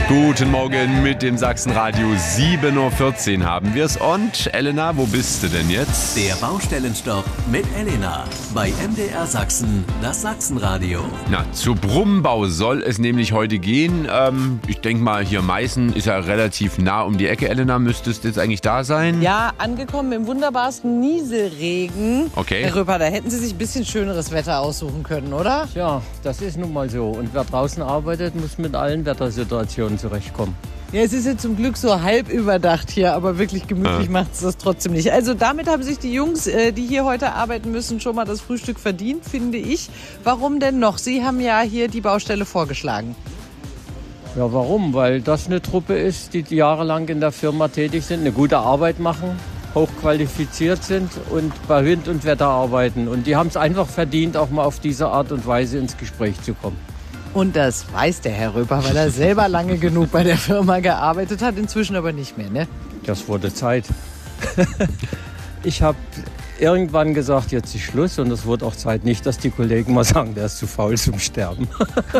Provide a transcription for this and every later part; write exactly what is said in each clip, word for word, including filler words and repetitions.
Guten Morgen mit dem Sachsenradio. sieben Uhr vierzehn haben wir es. Und Elena, wo bist du denn jetzt? Der Baustellenstopp mit Elena bei M D R Sachsen, das Sachsenradio. Na, zu Brummbau soll es nämlich heute gehen. Ähm, ich denke mal, hier Meißen ist ja relativ nah um die Ecke. Elena, müsstest jetzt eigentlich da sein? Ja, angekommen im wunderbarsten Nieselregen. Okay. Herr Röper, da hätten Sie sich ein bisschen schöneres Wetter aussuchen können, oder? Ja, das ist nun mal so. Und wer draußen arbeitet, muss mit allen Wettersituationen zurechtkommen. Ja, es ist ja zum Glück so halb überdacht hier, aber wirklich gemütlich Ja. macht es das trotzdem nicht. Also damit haben sich die Jungs, äh, die hier heute arbeiten müssen, schon mal das Frühstück verdient, finde ich. Warum denn noch? Sie haben ja hier die Baustelle vorgeschlagen. Ja, warum? Weil das eine Truppe ist, die jahrelang in der Firma tätig sind, eine gute Arbeit machen, hochqualifiziert sind und bei Wind und Wetter arbeiten. Und die haben es einfach verdient, auch mal auf diese Art und Weise ins Gespräch zu kommen. Und das weiß der Herr Röper, weil er selber lange genug bei der Firma gearbeitet hat, inzwischen aber nicht mehr, ne? Das wurde Zeit. Ich habe irgendwann gesagt, jetzt ist Schluss, und es wurde auch Zeit, nicht, dass die Kollegen mal sagen, der ist zu faul zum Sterben.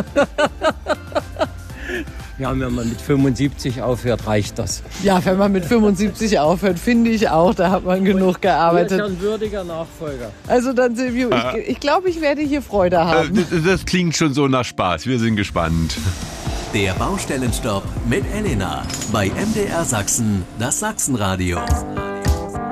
Ja, wenn man mit fünfundsiebzig aufhört, reicht das. Ja, wenn man mit fünfundsiebzig aufhört, finde ich auch, da hat man genug Er gearbeitet. ist ein würdiger Nachfolger. Also dann, Silvio, ich, ich glaube, ich werde hier Freude Äh, haben. das, das klingt schon so nach Spaß. Wir sind gespannt. Der Baustellenstopp mit Elena bei M D R Sachsen, das Sachsenradio.